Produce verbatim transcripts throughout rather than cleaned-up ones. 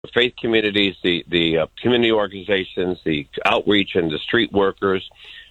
faith communities, the the uh, community organizations, the outreach, and the street workers.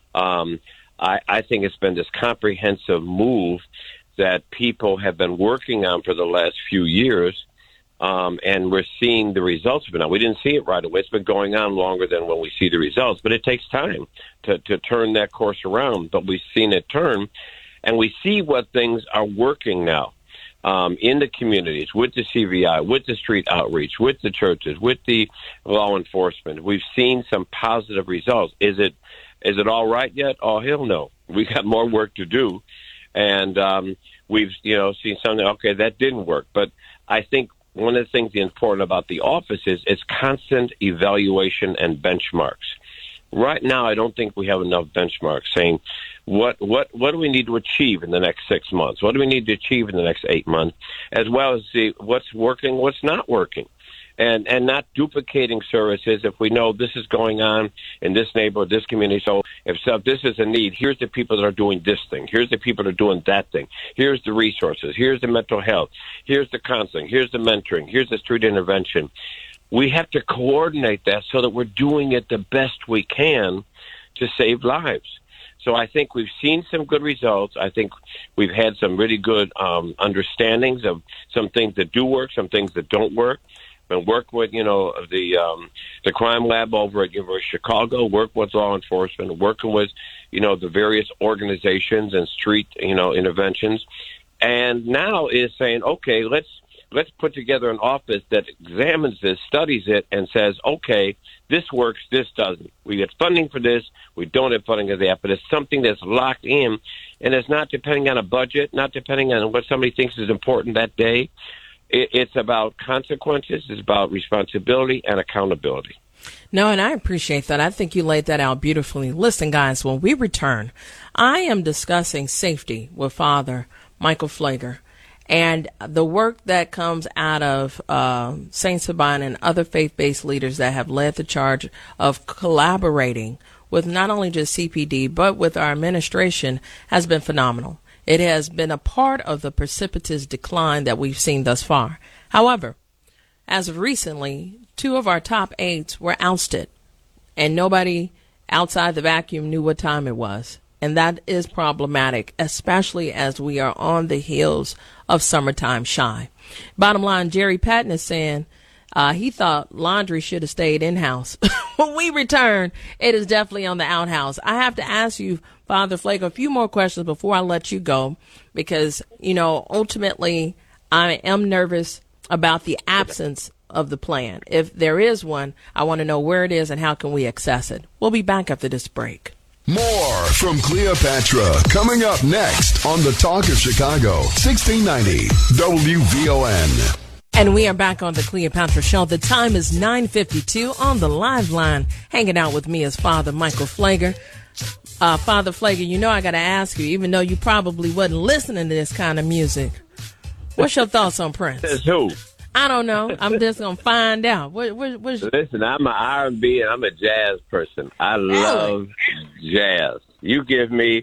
Um, I, I think it's been this comprehensive move that people have been working on for the last few years, um, and we're seeing the results of it now. We didn't see it right away. It's been going on longer than when we see the results, but it takes time to, to turn that course around. But we've seen it turn, and we see what things are working now. Um, in the communities, with the C V I, with the street outreach, with the churches, with the law enforcement. We've seen some positive results. Is it is it all right yet? Oh, hell no. We got more work to do. And um, we've, you know, seen something, okay, that didn't work. But I think one of the things that's important about the office is it's constant evaluation and benchmarks. Right now, I don't think we have enough benchmarks saying what what what do we need to achieve in the next six months? What do we need to achieve in the next eight months? As well as see what's working, what's not working. And and not duplicating services if we know this is going on in this neighborhood, this community. So if, so if this is a need, here's the people that are doing this thing. Here's the people that are doing that thing. Here's the resources. Here's the mental health. Here's the counseling. Here's the mentoring. Here's the street intervention. We have to coordinate that so that we're doing it the best we can to save lives. So I think we've seen some good results. I think we've had some really good um, understandings of some things that do work, some things that don't work. Been work with, you know, the um, the crime lab over at University of Chicago, work with law enforcement, working with, you know, the various organizations and street, you know, interventions. And now is saying, okay, let's let's put together an office that examines this, studies it, and says, okay, this works, this doesn't. We get funding for this, we don't have funding for that, but it's something that's locked in, and it's not depending on a budget, not depending on what somebody thinks is important that day. It's about consequences, it's about responsibility and accountability. No, and I appreciate that. I think you laid that out beautifully. Listen, guys, when we return, I am discussing safety with Father Michael Pfleger and the work that comes out of uh, Saint Sabina and other faith-based leaders that have led the charge of collaborating with not only just C P D, but with our administration has been phenomenal. It has been a part of the precipitous decline that we've seen thus far. However, as of recently, two of our top aides were ousted, and nobody outside the vacuum knew what time it was. And that is problematic, especially as we are on the heels of summertime shy. Bottom line, Jerry Patton is saying uh, he thought laundry should have stayed in-house. When we return, it is definitely on the outhouse. I have to ask you, Father Pfleger, a few more questions before I let you go, because, you know, ultimately I am nervous about the absence of the plan. If there is one, I want to know where it is and how can we access it. We'll be back after this break. More from Cleopatra coming up next on the Talk of Chicago, sixteen ninety W V O N. And we are back on the Cleopatra Show. The time is nine fifty-two on the live line. Hanging out with me is Father Michael Pfleger. Uh, Father Pfleger, you know I got to ask you, even though you probably wasn't listening to this kind of music, what's your thoughts on Prince? Says who? I don't know. I'm just going to find out. What, what, what's... Listen, I'm an R and B and I'm a jazz person. I love jazz. You give me,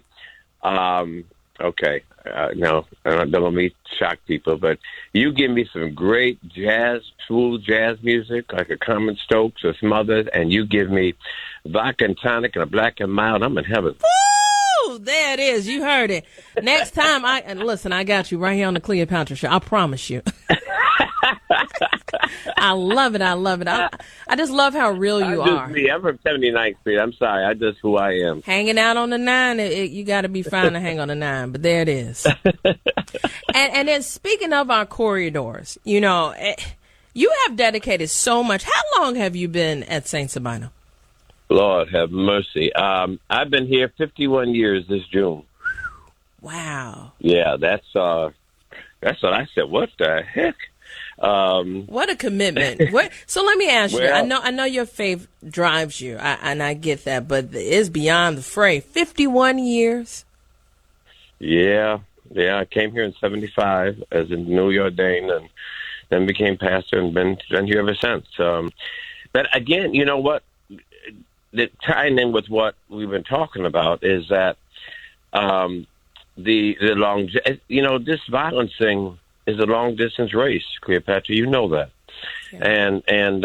um, okay, uh, no, I don't let me shock people, but you give me some great jazz, smooth jazz music, like a Carmen Stokes or some others, and you give me vodka and tonic and a black and mild, I'm in heaven. Woo! There it is. You heard it. Next time, I and listen, I got you right here on the Cleopatra Show. I promise you. I love it. I love it. I, I just love how real you I'm are. Me. I'm from seventy-ninth Street. I'm sorry. I just who I am. Hanging out on the nine, it, it, you got to be fine to hang on the nine, but there it is. and, and then speaking of our corridors, you know, it, you have dedicated so much. How long have you been at Saint Sabina? Lord have mercy. Um, I've been here fifty-one years this June. Wow. Yeah, that's uh, that's what I said. What the heck? Um, what a commitment! What, so let me ask you. Well, I know, I know your faith drives you, I, and I get that, but it's beyond the fray. Fifty-one years. Yeah, yeah. I came here in seventy-five as a newly ordained, and then became pastor, and been been here ever since. Um, but again, you know what? The, tying in with what we've been talking about is that um, the the long, you know, this violence thing is a long distance race, Cleopatra. You know that. Yeah. And and